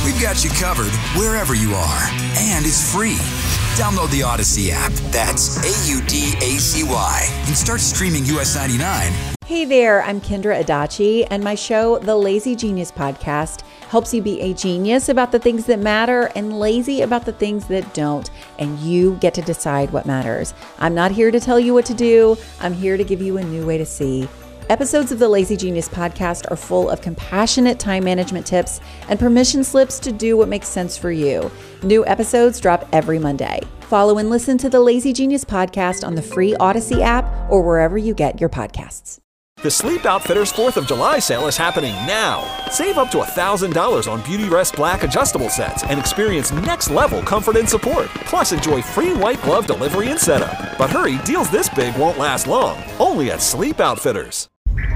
We've got you covered wherever you are, and it's free. Download the Odyssey app, that's AUDACY, and start streaming US 99. Hey there, I'm Kendra Adachi, and my show, The Lazy Genius Podcast, helps you be a genius about the things that matter and lazy about the things that don't, and you get to decide what matters. I'm not here to tell you what to do. I'm here to give you a new way to see. Episodes of the Lazy Genius Podcast are full of compassionate time management tips and permission slips to do what makes sense for you. New episodes drop every Monday. Follow and listen to the Lazy Genius Podcast on the free Odyssey app or wherever you get your podcasts. The Sleep Outfitters 4th of July sale is happening now. Save up to $1,000 on Beautyrest Black adjustable sets and experience next-level comfort and support. Plus, enjoy free white glove delivery and setup. But hurry, deals this big won't last long. Only at Sleep Outfitters.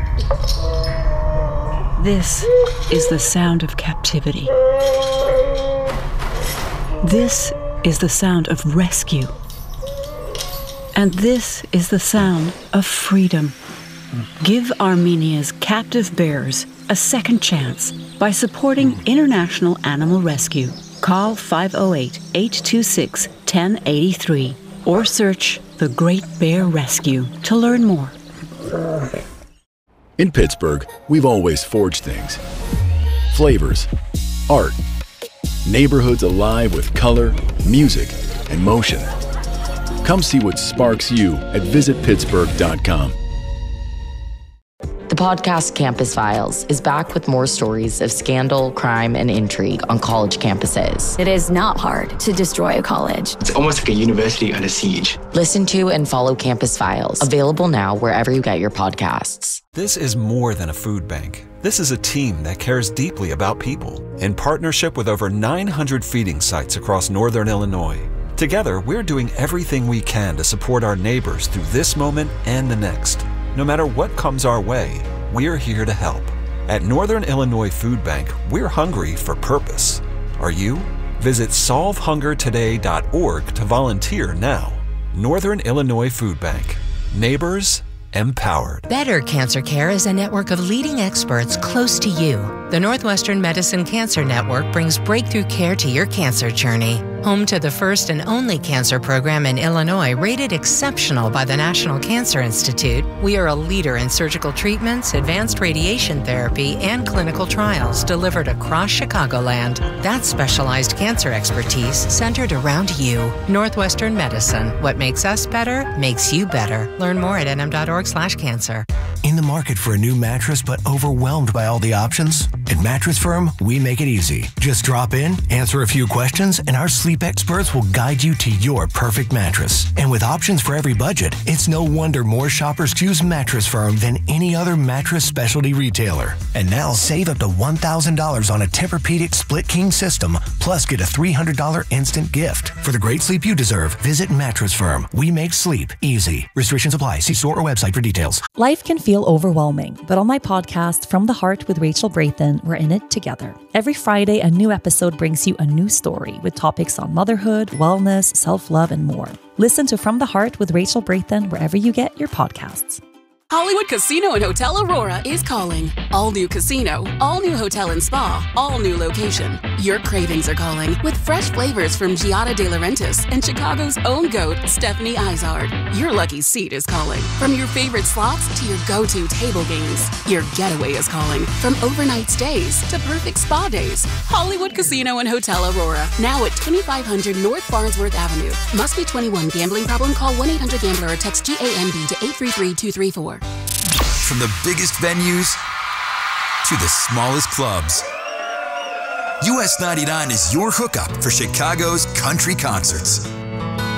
This is the sound of captivity. This is the sound of rescue. And this is the sound of freedom. Give Armenia's captive bears a second chance by supporting International Animal Rescue. Call 508-826-1083 or search The Great Bear Rescue to learn more. In Pittsburgh, we've always forged things. Flavors, art, neighborhoods alive with color, music, and motion. Come see what sparks you at visitpittsburgh.com. The podcast Campus Files is back with more stories of scandal, crime, and intrigue on college campuses. It is not hard to destroy a college. It's almost like a university under siege. Listen to and follow Campus Files, available now wherever you get your podcasts. This is more than a food bank. This is a team that cares deeply about people in partnership with over 900 feeding sites across Northern Illinois. Together, we're doing everything we can to support our neighbors through this moment and the next. No matter what comes our way, we're here to help. At Northern Illinois Food Bank, we're hungry for purpose. Are you? Visit solvehungertoday.org to volunteer now. Northern Illinois Food Bank. Neighbors empowered. Better Cancer Care is a network of leading experts close to you. The Northwestern Medicine Cancer Network brings breakthrough care to your cancer journey. Home to the first and only cancer program in Illinois rated exceptional by the National Cancer Institute, we are a leader in surgical treatments, advanced radiation therapy, and clinical trials delivered across Chicagoland. That's specialized cancer expertise centered around you. Northwestern Medicine. What makes us better makes you better. Learn more at nm.org/cancer. In the market for a new mattress but overwhelmed by all the options? At Mattress Firm, we make it easy. Just drop in, answer a few questions, and our sleep experts will guide you to your perfect mattress. And with options for every budget, it's no wonder more shoppers choose Mattress Firm than any other mattress specialty retailer. And now save up to $1,000 on a Tempur-Pedic split king system, plus get a $300 instant gift. For the great sleep you deserve, visit Mattress Firm. We make sleep easy. Restrictions apply. See store or website for details. Life can feel overwhelming, but on my podcast, From the Heart with Rachel Braithen, we're in it together. Every Friday, a new episode brings you a new story with topics on motherhood, wellness, self-love, and more. Listen to From the Heart with Rachel Braithen wherever you get your podcasts. Hollywood Casino and Hotel Aurora is calling. All new casino, all new hotel and spa, all new location. Your cravings are calling with fresh flavors from Giada De Laurentiis and Chicago's own GOAT, Stephanie Izard. Your lucky seat is calling. From your favorite slots to your go-to table games, your getaway is calling. From overnight stays to perfect spa days. Hollywood Casino and Hotel Aurora, now at 2500 North Farnsworth Avenue. Must be 21. Gambling problem? Call 1-800-GAMBLER or text GAMB to 833-234. From the biggest venues to the smallest clubs, US 99 is your hookup for Chicago's country concerts.